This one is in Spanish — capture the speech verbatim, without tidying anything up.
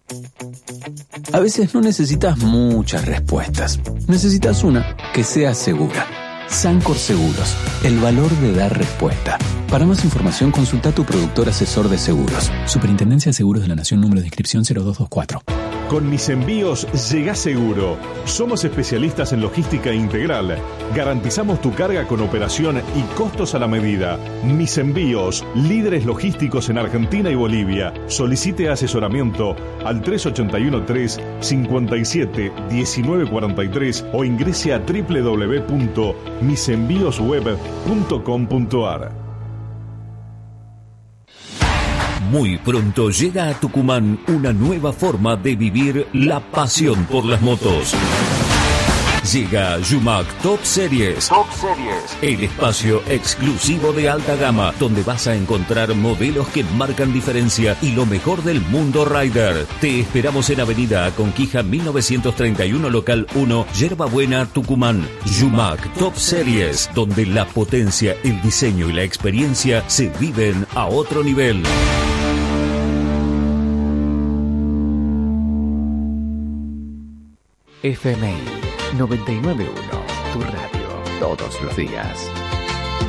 A veces no necesitas muchas respuestas. Necesitas una que sea segura. Sancor Seguros, el valor de dar respuesta. Para más información, consulta a tu productor asesor de seguros. Superintendencia de Seguros de la Nación, número de inscripción cero dos dos cuatro. Con Mis Envíos llegás seguro. Somos especialistas en logística integral. Garantizamos tu carga con operación y costos a la medida. Mis Envíos, líderes logísticos en Argentina y Bolivia. Solicite asesoramiento al tres ocho uno tres, cinco siete, uno nueve cuatro tres o ingrese a doble u doble u doble u punto mis envíos web punto com punto a r. Muy pronto llega a Tucumán una nueva forma de vivir la pasión por las motos. Llega Yumac Top Series. Top Series. El espacio exclusivo de alta gama, donde vas a encontrar modelos que marcan diferencia y lo mejor del mundo rider. Te esperamos en Avenida Conquija mil novecientos treinta y uno, local uno, Yerba Buena, Tucumán. Yumac Top Series, donde la potencia, el diseño y la experiencia se viven a otro nivel. F M I noventa y nueve punto uno, tu radio, todos los días.